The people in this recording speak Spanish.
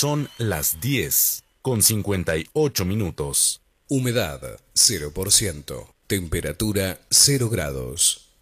Son las 10:58. Humedad 0%. Temperatura 0 grados.